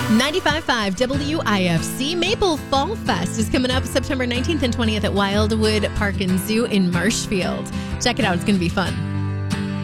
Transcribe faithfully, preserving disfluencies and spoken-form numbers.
ninety-five point five W I F C Maple Fall Fest is coming up September nineteenth and twentieth at Wildwood Park and Zoo in Marshfield. Check it out. It's going to be fun.